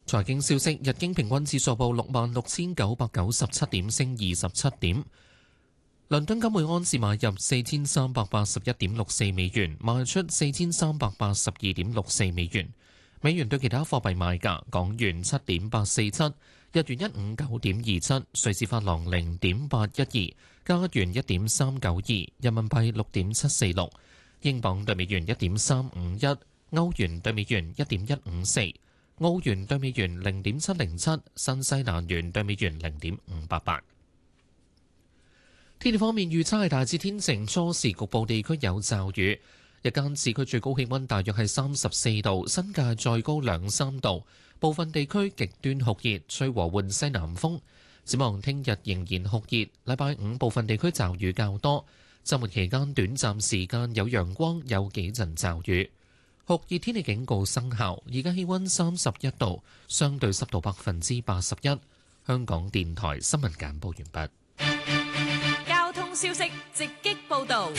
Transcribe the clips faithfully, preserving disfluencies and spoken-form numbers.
財經消息，日經平均指數報六萬六千九百九十七點，升二十七點。倫敦金每盎司買入四千三百八十一點六四美元，賣出四千三百八十二點六四美元。美元對其他貨幣賣價：港元七點八四七，日元一五九點二七，瑞士法郎零點八一二，加元一點三九二，人民幣六點七四六，英鎊對美元一點三五一，歐元對美元一點一五四，澳元對美元零點七零七，新西蘭元對美元零點五八八。天氣方面預測係大致天晴，初時局部地區有驟雨。日間市區最高氣溫大約係三十四度，新界再高兩三度。部分地區極端酷熱，吹和緩西南風。展望聽日仍然酷熱，禮拜五部分地區驟雨較多。週末期間短暫時間有陽光，有幾陣驟雨。酷熱天氣警告生效。而家氣溫三十一度，相對濕度百分之八十一。香港電台新聞簡報完畢。 消息直擊報導。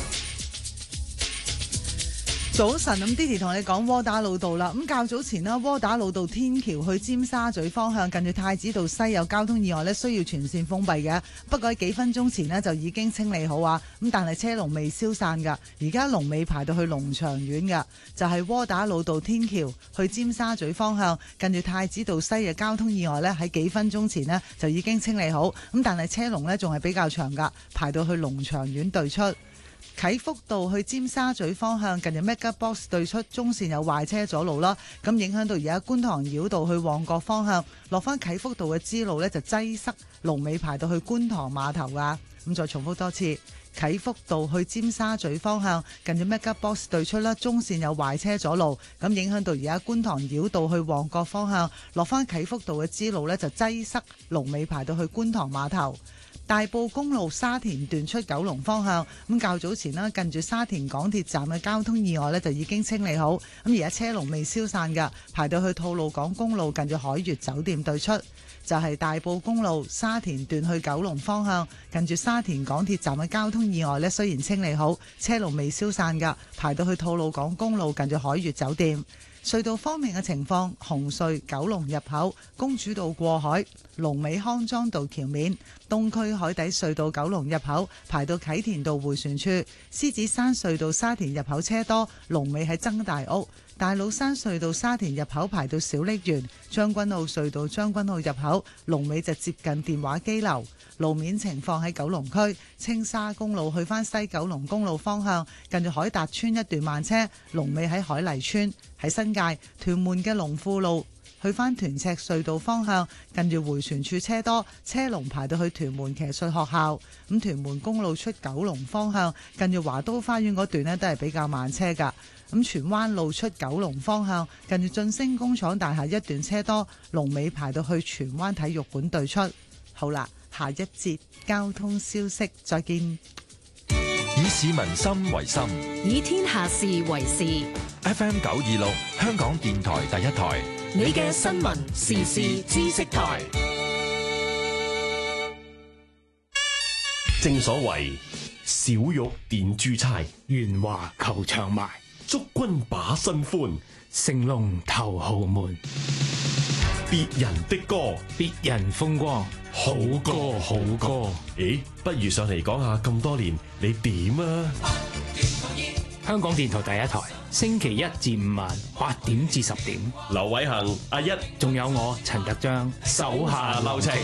早晨，咁 Didi 同你講窩打老道啦。咁較早前啦，窩打老道天橋去尖沙咀方向，近住太子道西有交通意外呢，需要全線封閉嘅。不過喺幾分鐘前呢，就已經清理好啊。咁但係車龍未消散㗎，而家龍尾排到去龍翔苑㗎。就係窩打老道天橋去尖沙咀方向，近住太子道西嘅交通意外呢，喺幾分鐘前呢，就已經清理好。咁但係車龍呢，仲係比較長㗎，排到去龍翔苑對出。啟福道去尖沙咀方向，近住 Mega Box 對出中線有壞車阻路啦，咁影響到而家觀塘繞道去旺角方向，落翻啟福道嘅支路呢，就擠塞，龍尾排到去觀塘碼頭噶。咁再重複多次，啟福道去尖沙咀方向，近住 Mega Box 對出啦，中線有壞車阻路，咁影響到而家觀塘繞道去旺角方向，落翻啟福道嘅支路呢，就擠塞，龍尾排到去觀塘碼頭。大埔公路沙田段出九龍方向，咁較早前啦，近住沙田港鐵站嘅交通意外呢，就已經清理好，咁而家車龍未消散㗎，排到去吐露港公路近住海悅酒店對出。就係大埔公路沙田段去九龍方向，近住沙田港鐵站嘅交通意外呢，雖然清理好，車龍未消散㗎，排到去吐露港公路近住海悅酒店。隧道方面嘅情況，紅隧九龍入口公主道過海，龍尾康莊道橋面，東區海底隧道九龍入口排到啟田道迴旋處，獅子山隧道沙田入口車多，龍尾喺曾大屋，大老山隧道沙田入口排到小瀝源，將軍澳隧道將軍澳入口龍尾就接近電話機樓。路面情況喺九龍區青沙公路去返西九龍公路方向，近住海達村一段慢車，龍尾喺海麗村。喺新界屯門嘅龍富路去返屯赤隧道方向，近住迴旋處車多，車龍排到去屯門騎術學校。咁屯門公路出九龍方向，近住華都花園嗰段呢，都係比較慢車㗎。咁荃灣路出九龍方向，近住晉星工廠大廈一段車多，龍尾排到去荃灣體育館對出。好啦，下一節交通消息，再見。 以市民心為心， 以天下事為事。 F M 九二六，香港電台第一台， 你嘅新聞時事知識台。 正所謂小玉電珠釵， 圓華求長埋， 祝君把新歡， 成龍頭號門。 別人的歌， 別人風光，好歌好歌。 咦，不如上嚟講下咁多年你點啊？ 香港電台第一台，星期一至五晚八點至十點。 劉偉恒、阿一， 仲有我陳德章， 手下留情。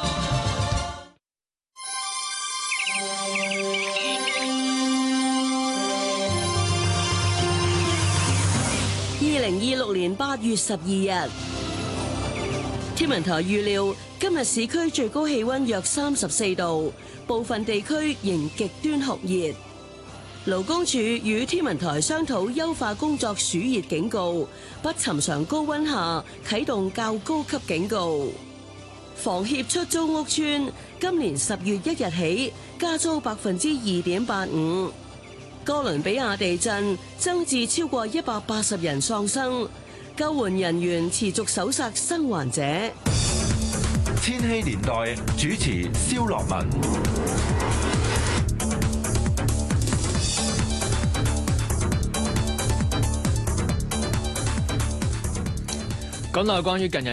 二零二六年八月十二日，天文台預料今日市區最高氣溫約三十四度，部分地區仍極端酷熱。勞工處與天文台商討優化工作暑熱警告，不尋常高溫下啟動較高級警告。房協出租屋邨今年十月一日起加租百分之二點八五。哥倫比亞地震增至超過一百八十人喪生，救援人員持續搜索生還者。 千禧年代主持蕭樂文。 講到關於近日